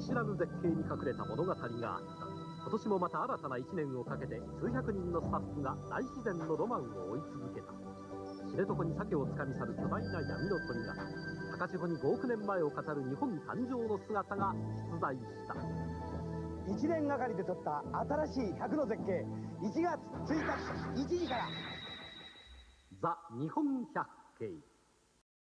見知らぬ絶景に隠れた物語があった。今年もまた新たな1年をかけて数百人のスタッフが大自然のロマンを追い続けた。知床に鮭をつかみ去る巨大な闇の鳥が高千穂に5億年前を語る日本誕生の姿が出題した。 1年がかりで撮った新しい100の絶景、1月1日1時からザ・日本百景。